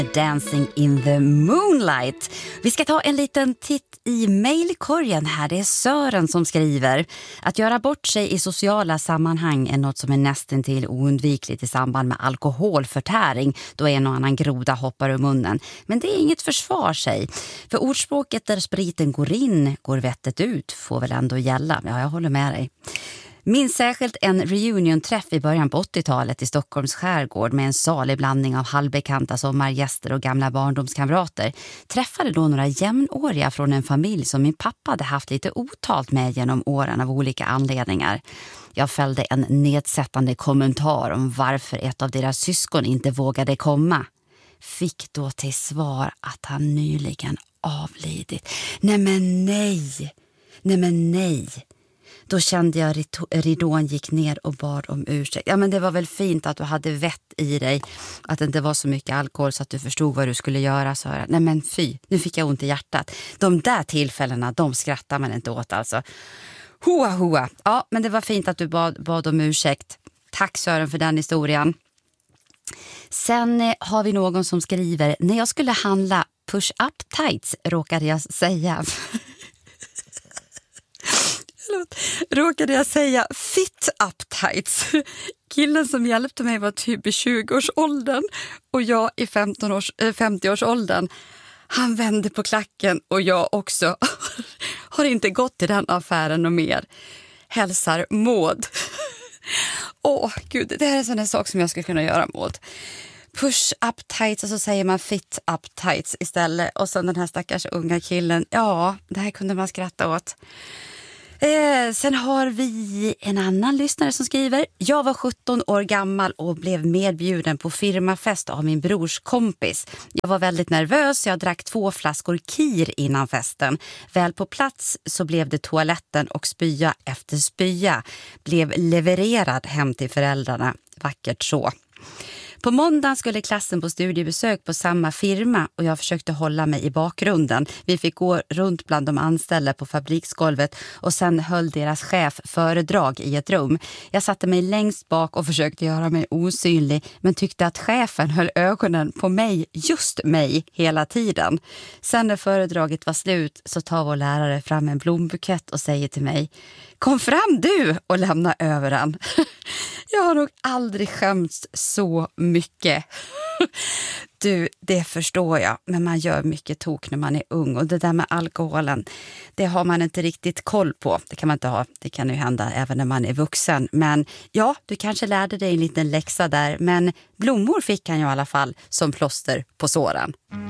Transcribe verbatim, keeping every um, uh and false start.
Dancing in the moonlight. Vi ska ta en liten titt i mejlkorgen här. Det är Sören som skriver: att göra bort sig i sociala sammanhang är något som är nästan till oundvikligt i samband med alkoholförtäring, då en och annan groda hoppar ur munnen. Men det är inget försvar sig. För ordspråket där spriten går in, går vettet ut får väl ändå gälla. Ja, jag håller med dig. Minns särskilt en reunion-träff i början på åttiotalet i Stockholms skärgård med en salig blandning av halvbekanta sommargäster och gamla barndomskamrater. Träffade då några jämnåriga från en familj som min pappa hade haft lite otalt med genom åren av olika anledningar. Jag fällde en nedsättande kommentar om varför ett av deras syskon inte vågade komma. Fick då till svar att han nyligen avlidit. Nej men nej, nej men nej. Då kände jag att ridån gick ner och bad om ursäkt. Ja, men det var väl fint att du hade vett i dig. Att det inte var så mycket alkohol så att du förstod vad du skulle göra. Så jag, nej men fy, nu fick jag ont i hjärtat. De där tillfällena, de skrattar man inte åt alltså. Hoa hoa. Ja, men det var fint att du bad, bad om ursäkt. Tack Sören för den historien. Sen eh, har vi någon som skriver: när jag skulle handla push-up tights råkade jag säga... råkade jag säga fit up tights. Killen som hjälpte mig var typ i tjugo-årsåldern och jag i femtio-årsåldern. Han vände på klacken och jag också. Har inte gått till den affären och mer. Hälsar Maud. Åh oh, gud, det här är en sån här sak som jag ska kunna göra, Maud. Push up tights och så säger man fit up tights istället. Och sen den här stackars unga killen. Ja, det här kunde man skratta åt. Eh, sen har vi en annan lyssnare som skriver: jag var sjutton år gammal och blev medbjuden på firmafest av min brors kompis. Jag var väldigt nervös, jag drack två flaskor kir innan festen. Väl på plats så blev det toaletten och spya efter spya. Blev levererad hem till föräldrarna. Vackert så. På måndagen skulle klassen på studiebesök på samma firma och jag försökte hålla mig i bakgrunden. Vi fick gå runt bland de anställda på fabriksgolvet och sen höll deras chef föredrag i ett rum. Jag satte mig längst bak och försökte göra mig osynlig, men tyckte att chefen höll ögonen på mig, just mig, hela tiden. Sen när föredraget var slut så tar vår lärare fram en blombukett och säger till mig: kom fram du och lämna över den. Jag har nog aldrig skämts så mycket. Du, det förstår jag. Men man gör mycket tok när man är ung. Och det där med alkoholen, det har man inte riktigt koll på. Det kan man inte ha. Det kan ju hända även när man är vuxen. Men ja, du kanske lärde dig en liten läxa där. Men blommor fick han ju i alla fall som plåster på såren.